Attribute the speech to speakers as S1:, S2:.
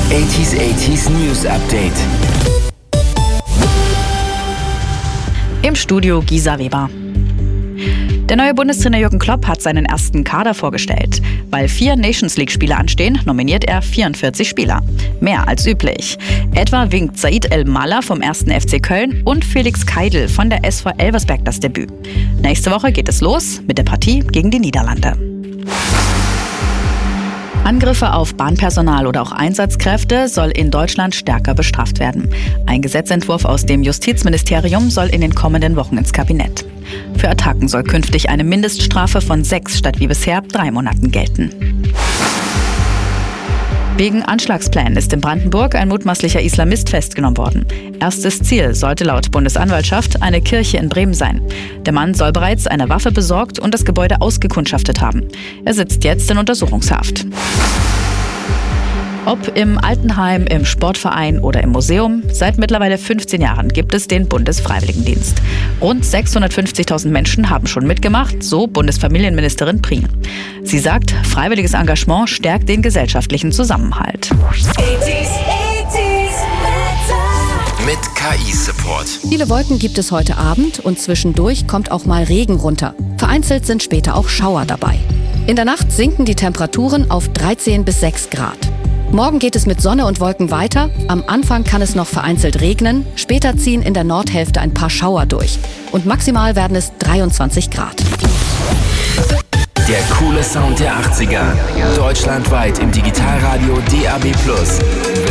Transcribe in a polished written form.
S1: 80s News Update.
S2: Im Studio Gisa Weber. Der neue Bundestrainer Jürgen Klopp hat seinen ersten Kader vorgestellt. Weil 4 Nations-League-Spiele anstehen, nominiert er 44 Spieler. Mehr als üblich. Etwa winkt Said El-Mallah vom 1. FC Köln und Felix Keidl von der SV Elversberg das Debüt. Nächste Woche geht es los mit der Partie gegen die Niederlande. Angriffe auf Bahnpersonal oder auch Einsatzkräfte soll in Deutschland stärker bestraft werden. Ein Gesetzentwurf aus dem Justizministerium soll in den kommenden Wochen ins Kabinett. Für Attacken soll künftig eine Mindeststrafe von 6 statt wie bisher 3 Monaten gelten. Wegen Anschlagsplänen ist in Brandenburg ein mutmaßlicher Islamist festgenommen worden. Erstes Ziel sollte laut Bundesanwaltschaft eine Kirche in Bremen sein. Der Mann soll bereits eine Waffe besorgt und das Gebäude ausgekundschaftet haben. Er sitzt jetzt in Untersuchungshaft. Ob im Altenheim, im Sportverein oder im Museum, seit mittlerweile 15 Jahren gibt es den Bundesfreiwilligendienst. Rund 650.000 Menschen haben schon mitgemacht, so Bundesfamilienministerin Prien. Sie sagt, freiwilliges Engagement stärkt den gesellschaftlichen Zusammenhalt.
S1: Mit KI-Support.
S3: Viele Wolken gibt es heute Abend und zwischendurch kommt auch mal Regen runter. Vereinzelt sind später auch Schauer dabei. In der Nacht sinken die Temperaturen auf 13 bis 6 Grad. Morgen geht es mit Sonne und Wolken weiter. Am Anfang kann es noch vereinzelt regnen. Später ziehen in der Nordhälfte ein paar Schauer durch. Und maximal werden es 23 Grad.
S1: Der coole Sound der 80er. Deutschlandweit im Digitalradio DAB+.